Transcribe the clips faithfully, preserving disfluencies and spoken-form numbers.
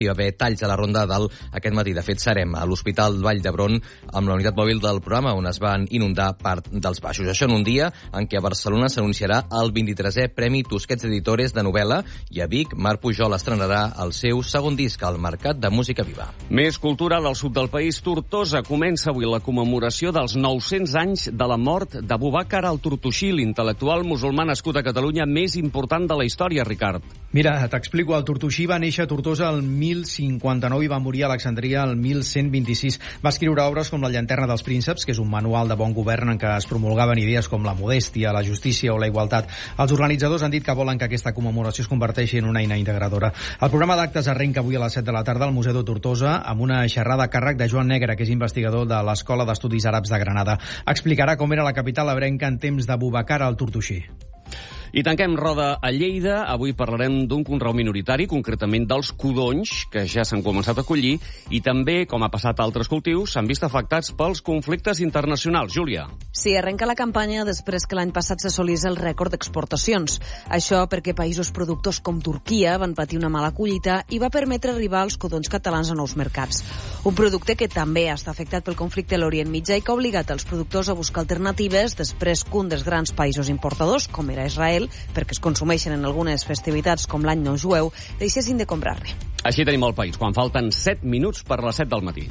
Hi va haver talls a la Ronda de Dalt aquest matí. De fet, serem a l'Hospital Vall d'Hebron amb la unitat mòbil del programa, on es van inundar part dels baixos. Això en un dia en què a Barcelona s'anunciarà el vint-i-tresè Premi Tusquets Editores de novel·la i a Vic, Marc Pujol estrenarà el seu segon disc al Mercat de Música Viva. Més cultura del sud del país. Tortosa comença avui la commemoració dels nou-cents anys de la mort d'Abu Bakr al-Tortoixí, l'intel·lectual musulmà nascut a Catalunya més important de la història, Ricard. Mira, t'explico. El Tortoixí va néixer a Tortosa el mil cinquanta-nou i va morir a Alexandria el mil cent vint-i-sis. Va escriure obres com La llanterna dels prínceps, que és un manual de bon govern en què es promulgaven idees com la modèstia, la justícia o la igualtat. Els organitzadors han dit que volen que aquesta commemoració es converteixi en una eina integradora. El programa d'actes arrenca avui a les set de la tarda al Museu de Tortosa amb una xerrada a càrrec de Joan Negre, que és investigador de l'Escola d'Estudis Àrabs de Granada. Explicarà com era la capital ebrenca en temps d'Abu Bakr al-Tortoixí. I tanquem roda a Lleida. Avui parlarem d'un conreu minoritari, concretament dels codonys, que ja s'han començat a collir, i també, com ha passat a altres cultius, s'han vist afectats pels conflictes internacionals. Júlia. Sí, arrenca la campanya després que l'any passat s'assolís el rècord d'exportacions. Això perquè països productors com Turquia van patir una mala collita i va permetre arribar als codonys catalans a nous mercats. Un producte que també està afectat pel conflicte a l'Orient Mitjà i que ha obligat els productors a buscar alternatives després que un dels grans països importadors, com era Israel, perquè es consumeixen en algunes festivitats com l'any nou jueu, deixessin de comprar-ne. Així tenim el país, quan falten set minuts per les set del matí.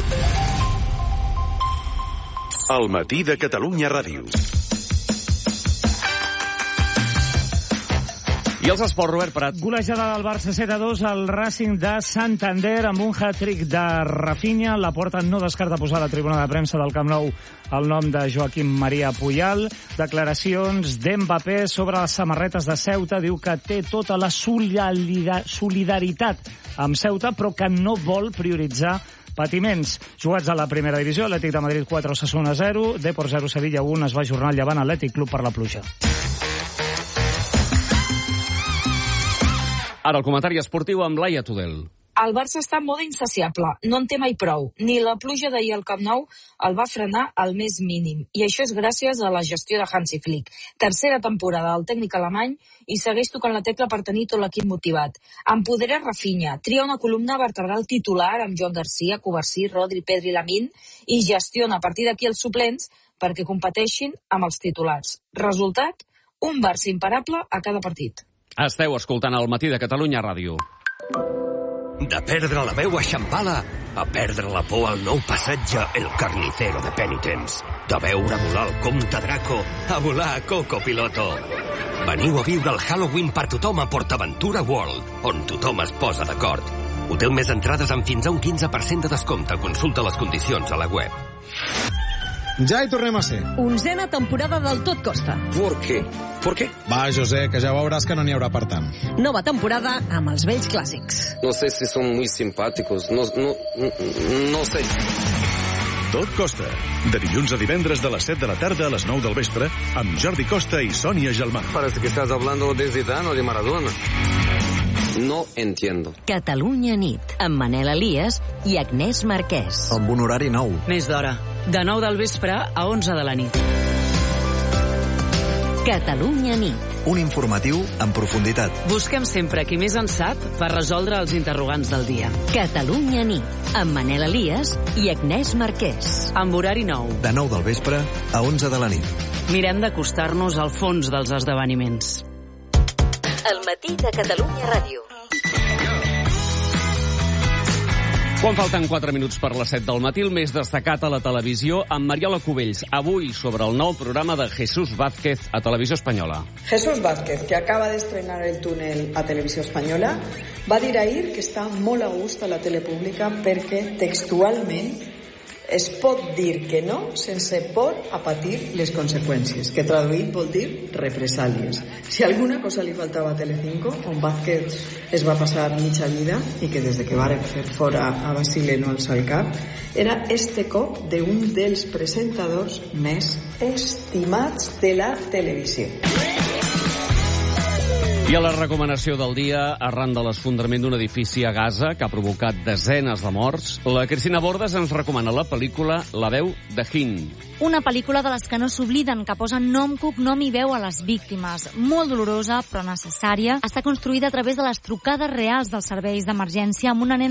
El matí de Catalunya Ràdio. I els esports, Robert Prat. Golejada del Barça set a dos al Racing de Santander amb un hat-trick de Rafinha. Laporta no descarta posar a la tribuna de premsa del Camp Nou el nom de Joaquim Maria Puyal. Declaracions d'Mbappé sobre les samarretes de Ceuta. Diu que té tota la solidaritat amb Ceuta, però que no vol prioritzar patiments. Jugats a la primera divisió, Atlètic de Madrid quatre, Osasuna zero, Depor zero, Sevilla un, es va ajornar el Llevant Atlètic Club per la pluja. Ara el comentari esportiu amb Laia Tudel. El Barça està en mode insaciable, no en té mai prou. Ni la pluja d'ahir al Camp Nou el va frenar al més mínim. I això és gràcies a la gestió de Hansi Flick. Tercera temporada del tècnic alemany i segueix tocant la tecla per tenir tot l'equip motivat. Empoderar Rafinha, tria una columna vertebral titular amb Joan Garcia, Covarsí, Rodri, Pedri, Lamine i gestiona a partir d'aquí els suplents perquè competeixin amb els titulars. Resultat, un Barça imparable a cada partit. Esteu escoltant el matí de Catalunya Ràdio. De perdre la veu a Xampala a perdre la por al nou passatge El Carnicero de Penitents. De veure volar el comte Draco a volar a Coco Piloto. Veniu a viure el Halloween per tothom a PortAventura World, on tothom es posa d'acord. Hotel més entrades amb fins a un quinze per cent de descompte. Consulta les condicions a la web. Ja hi tornem a ser. Onzena temporada del Tot Costa. ¿Por qué? ¿Por qué? Va, José, que ja veuràs que no n'hi haurà per tant. Nova temporada amb els vells clàssics. No sé si son muy simpáticos, no, no, no sé. Tot Costa, de dilluns a divendres de les set de la tarda a les nou del vespre, amb Jordi Costa i Sònia Gelmà. Parece que estás hablando de Zidane o de Maradona. No entiendo. Catalunya nit, amb Manel Elias i Agnès Marquès. Amb un horari nou. Més d'hora, de nou del vespre a onze de la nit. Catalunya nit. Un informatiu en profunditat. Busquem sempre qui més en sap per resoldre els interrogants del dia. Catalunya nit, amb Manel Elias i Agnès Marquès. Amb horari nou. De nou del vespre a onze de la nit. Mirem d'acostar-nos al fons dels esdeveniments. El matí de Catalunya Ràdio. Quan falten quatre minuts per les set del matí, el més destacat a la televisió amb Mariola Cubells. Avui sobre el nou programa de Jesús Vázquez a Televisió Espanyola. Jesús Vázquez, que acaba de estrenar El túnel a Televisió Espanyola, va dir ahir que està molt a gust a la tele pública perquè textualment es pot dir que no sense por a patir les conseqüències, que traduït vol dir represàlies. Si alguna cosa li faltava a Telecinco, on Vázquez es va passar mitja vida i que des de que varen fer fora a Basile no alça el cap, era este cop d'un dels presentadors més estimats de la televisió. I a la recomanació del dia, arran de l'esfondrament d'un edifici a Gaza que ha provocat desenes de morts, la Cristina Bordes ens recomana la pel·lícula La veu de Hind. Una pel·lícula de les que no s'obliden, que posa nom, cognom i veu a les víctimes. Molt dolorosa, però necessària. Està construïda a través de les trucades reals dels serveis d'emergència amb una nena